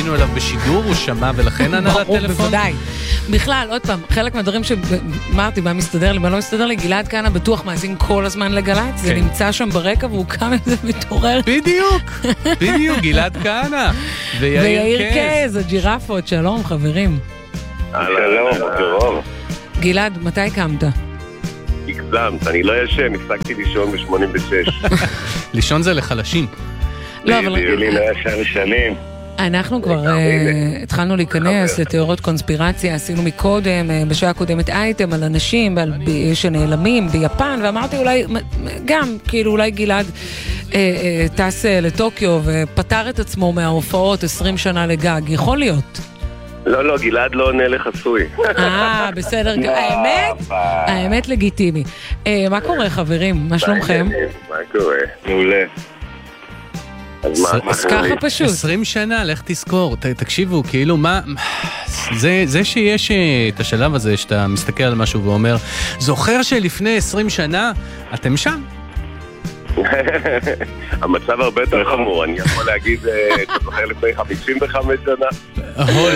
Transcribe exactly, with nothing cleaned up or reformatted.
כשפנינו אליו בשידור, הוא שמע ולכן ענה לטלפון? בוודאי. בכלל, עוד פעם, חלק מהדברים שאמרתי, מה מסתדר לי, מה לא מסתדר לי, גלעד כהנא בטוח מאזין כל הזמן לגל"צ, זה נמצא שם ברקע והוא קם עם זה מתעורר. בדיוק, בדיוק, גלעד כהנא. ויאיר קז, הג'ירפות, שלום חברים. שלום, קרוב. גלעד, מתי קמת? הגזמת, אני לא ישן, הפסקתי לישון ב-שמונים ושש. לישון זה לחלשים. לא, אבל... לי לא ישן שנים. אנחנו כבר התחלנו להיכנס לתיאוריות קונספירציה, עשינו מקודם, בשעה הקודמת אייטם על אנשים שנעלמים ביפן, ואמרתי אולי, גם כאילו אולי גלעד טס לטוקיו ופתר את עצמו מההופעות עשרים שנה לגג, יכול להיות? לא, לא, גלעד לא עונה לחסוי. אה, בסדר, האמת, האמת לגיטימי. מה קורה חברים? מה שלומכם? מה קורה? מעולה. אז ככה פשוט. עשרים שנה, לך תזכור, תקשיבו, כאילו מה, זה שיש את השלב הזה שאתה מסתכל על משהו ואומר, זוכר שלפני עשרים שנה אתם שם? המצב הרבה יותר חמור, אני יכול להגיד, אתה זוכר לפני חמישים וחמש שנה?